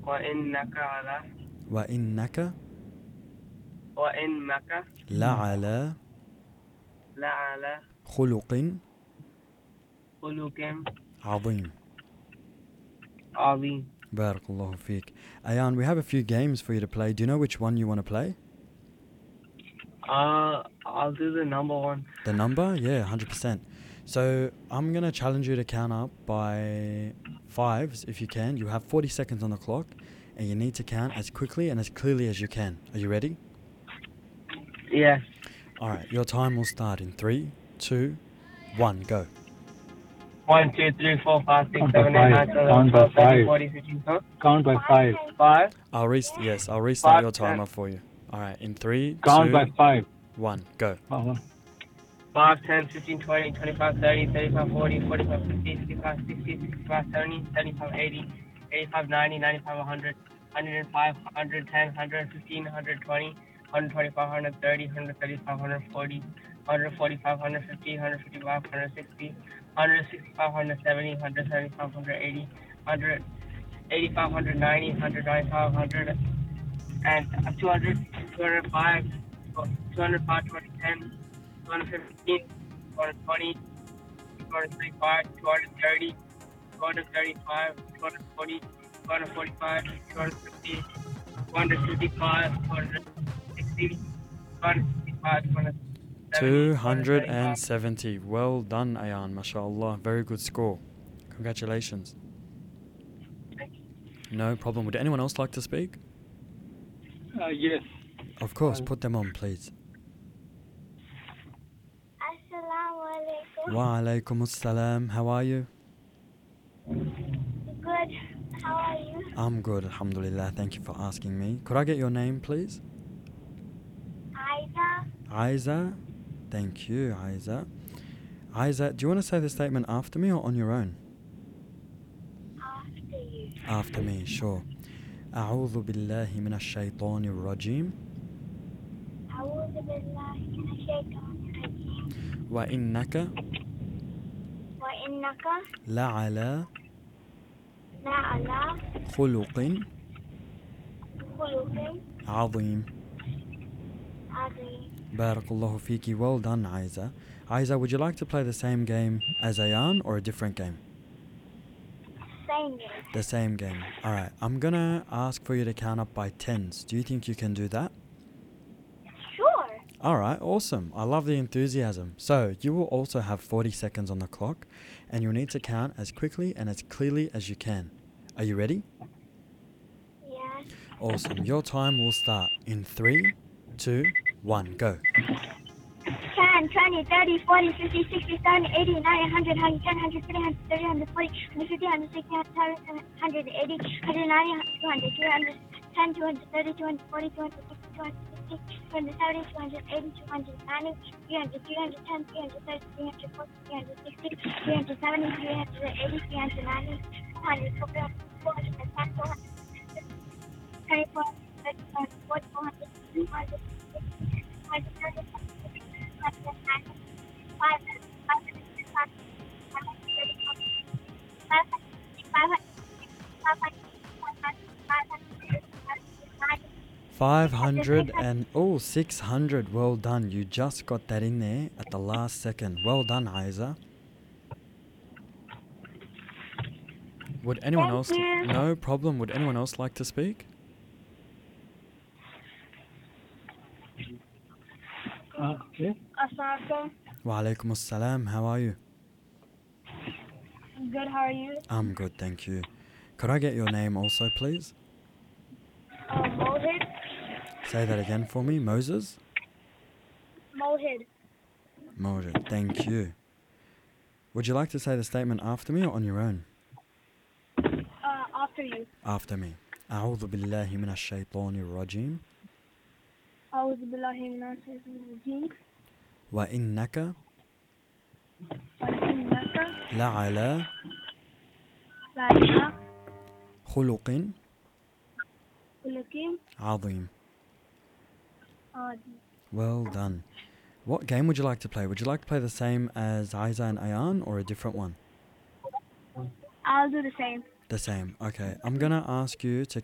وإنك على وإنك وإنك لعلى لعلى خلق خلق عظيم. عظيم. Barakallahu feek. Ayan, we have a few games for you to play. Do you know which one you want to play? I'll do the number one. The number? Yeah, 100%. So I'm going to challenge you to count up by fives if you can. You have 40 seconds on the clock and you need to count as quickly and as clearly as you can. Are you ready? Yes. All right, your time will start in 3, 2, 1, go. 1, 2, 3, 4, 5, 6, Count 7, by 8, 9, five. 10, 11, Count by 12, 13, five. 14, 15, huh? Count by five. 5. I'll restart 5, your 10. timer for you. All right, in 3, Count 2, by five. 1, go. 5, 10, 15, 20, 25, 30, 35, 40, 45, 50, 55, 60, 65, 70, 75, 80, 85, 90, 95, 100, 105, 110, 115, 120, 125, 130, 135, 140, 145, 150, 155, 160, 165, 170, 175, 180, 185, 190, 195, 100, and 200, 205, 205, 210, 215, 220, 235, 230, 235, 240, 245, 250, 255, 260, 265, 270. Well done, Ayan. MashaAllah. Very good score. Congratulations. No problem. Would anyone else like to speak? Yes. Of course. Put them on, please. Assalamu alaikum. Wa alaikum assalam. How are you? Good. How are you? I'm good, alhamdulillah. Thank you for asking me. Could I get your name, please? Aida. Aiza. Thank you, Aiza. Aiza, do you want to say the statement after me or on your own? After you. After me, sure. أعوذ بالله من الشيطان الرجيم أعوذ بالله من الشيطان الرجيم. وإنك وإنك لعلى لعلى خلق خلق عظيم. عظيم. Barakallahu fiki. Well done, Aiza. Aiza, would you like to play the same game as Ayan or a different game? Same game. The same game. Alright, I'm gonna ask for you to count up by tens. Do you think you can do that? Sure. Alright, awesome. I love the enthusiasm. So, you will also have 40 seconds on the clock and you'll need to count as quickly and as clearly as you can. Are you ready? Yes. Awesome. Your time will start in 3, 2, 1, go. 10, 20, 30, 40, 50, 60, 70, 80, 90, 100, 110, 120, 130, 140, 150, 160, 180, 190, 200, 210, 230, 240, 250, 260, 270, 280, 290, 300, 310, 330, 340, 360, 370, 380, 390, 400, 410, 450, 24, 40, 450, 230, 500 and 600. Well done. You just got that in there at the last second. Well done, Aiza. Would anyone else? No problem. Would anyone else like to speak? Okay. Assalamualaikum. Wa alaikum assalam. How are you? Good, how are you? I'm good, thank you. Could I get your name also, please? Mohid. Say that again for me. Moses? Mohid. Moses. Thank you. Would you like to say the statement after me or on your own? After you. After me. أعوذ بالله من الشيطان الرجيم أعوذ بالله من الشيطان الرجيم. وإنك وإنك لعلى لعلى خلق خلق عظيم. عظيم. Well done. What game would you like to play? Would you like to play the same as Aiza and Ayan or a different one? I'll do the same. The same. Okay. I'm going to ask you to